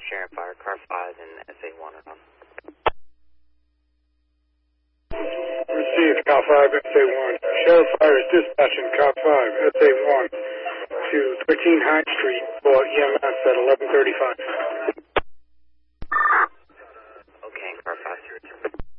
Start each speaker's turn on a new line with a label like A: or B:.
A: Sharon Fire, car 5 and SA1 are on.
B: Received, car 5, SA1. Sheriff Fire is dispatching car 5, SA1 to 13 Hyde Street for EMS at 11:35.